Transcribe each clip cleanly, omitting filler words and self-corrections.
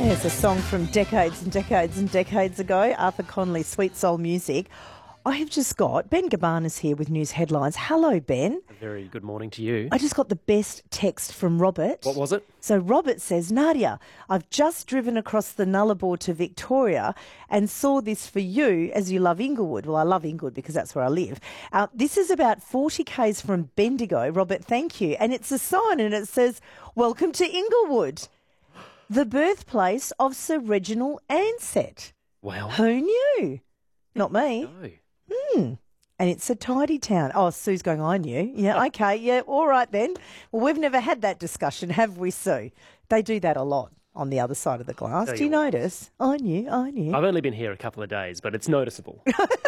It's a song from decades and decades and decades ago. Arthur Conley, Sweet Soul Music. I have just got Ben Gabbana's here with news headlines. Hello, Ben. A very good morning to you. I just got the best text from Robert. What was it? So Robert says, Nadia, I've just driven across the Nullarbor to Victoria and saw this for you as you love Inglewood. Well, I love Inglewood because that's where I live. This is about 40 k's from Bendigo. Robert, thank you. And it's a sign and it says, welcome to Inglewood, the birthplace of Sir Reginald Ansett. Wow. Who knew? Not me. No. And it's a tidy town. Oh, Sue's going, I knew. Yeah, okay, yeah, all right then. Well, we've never had that discussion, have we, Sue? They do that a lot on the other side of the glass. Tell Do you you what. notice? I knew. I've only been here a couple of days, but it's noticeable.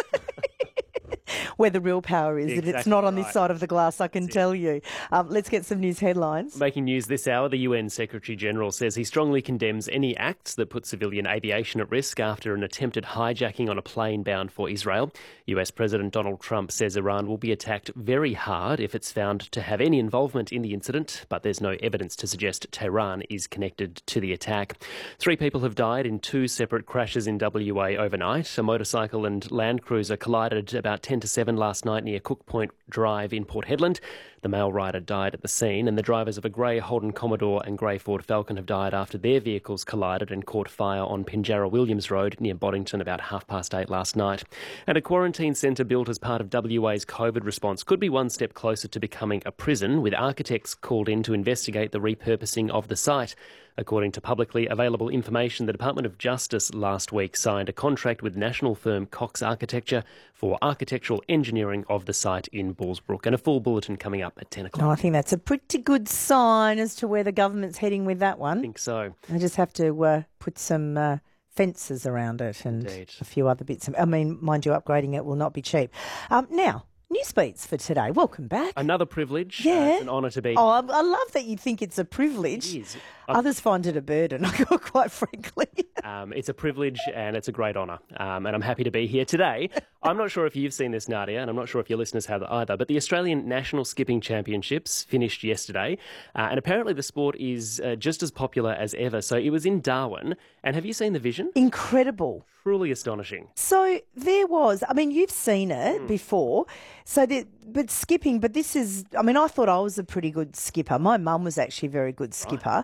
Where the real power is, that it's Exactly not on this right. side of the glass, I can tell you. Let's get some news headlines. Making news this hour, the UN Secretary-General says he strongly condemns any acts that put civilian aviation at risk after an attempted hijacking on a plane bound for Israel. US President Donald Trump says Iran will be attacked very hard if it's found to have any involvement in the incident, but there's no evidence to suggest Tehran is connected to the attack. 3 people have died in 2 separate crashes in WA overnight. A motorcycle and Land Cruiser collided about 10 to 7 last night near Cook Point Drive in Port Hedland. The male rider died at the scene, and the drivers of a grey Holden Commodore and grey Ford Falcon have died after their vehicles collided and caught fire on Pinjarra Williams Road near Boddington about 8:30 last night. And a quarantine centre built as part of WA's COVID response could be one step closer to becoming a prison, with architects called in to investigate the repurposing of the site. According to publicly available information, the Department of Justice last week signed a contract with national firm Cox Architecture for architectural engineering of the site in Ballsbrook. And a full bulletin coming up at 10 o'clock. No, I think that's a pretty good sign as to where the government's heading with that one. I think so. I just have to put some fences around it and Indeed. a few other bits. I mean, mind you, upgrading it will not be cheap. Now, news beats for today. Welcome back. Another privilege. Yeah. It's an honour to be. Oh, I love that you think it's a privilege. It is. Others find it a burden, quite frankly. It's a privilege and it's a great honour. And I'm happy to be here today. I'm not sure if you've seen this, Nadia, and I'm not sure if your listeners have either, but the Australian National Skipping Championships finished yesterday. And apparently the sport is just as popular as ever. So it was in Darwin. And have you seen the vision? Incredible. Truly astonishing. So there was, I mean, you've seen it before, but skipping, but this is, I mean, I thought I was a pretty good skipper. My mum was actually a very good skipper.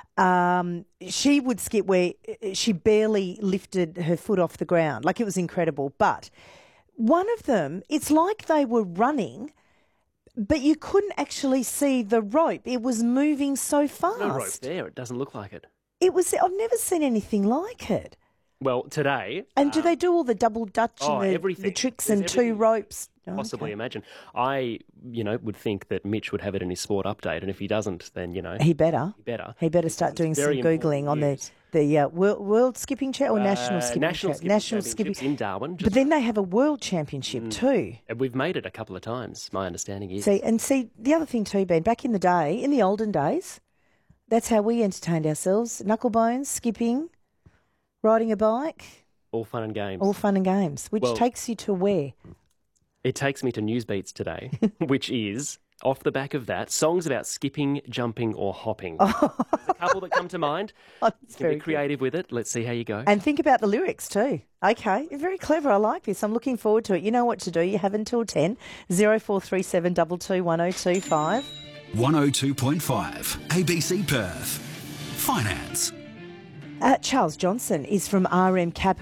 She would skip where she barely lifted her foot off the ground. Like, it was incredible. But one of them, it's like they were running, but you couldn't actually see the rope. It was moving so fast. No rope there. It doesn't look like it. I've never seen anything like it. Well, today... And do they do all the double dutch and everything. the tricks There's and 2 everything ropes? Oh, possibly okay. imagine. I, would think that Mitch would have it in his sport update, and if he doesn't, then, He better. He better. Start doing some very Googling important on news. the World Skipping Chair or National Skipping National Chair? Skipping Championships in Darwin. But then they have a World Championship too. And we've made it a couple of times, my understanding is. See, the other thing too, Ben, back in the day, in the olden days, that's how we entertained ourselves. Knucklebones, skipping, riding a bike, All fun and games. all fun and games, which takes you to where? It takes me to Newsbeats today, which is, off the back of that, songs about skipping, jumping or hopping. There's a couple that come to mind. Oh, You can be creative with it. Let's see how you go. And think about the lyrics too. Okay, you're very clever. I like this. I'm looking forward to it. You know what to do. You have until 10. 0437 22 1025. 102.5 ABC Perth. Finance. Charles Johnson is from RM Capital.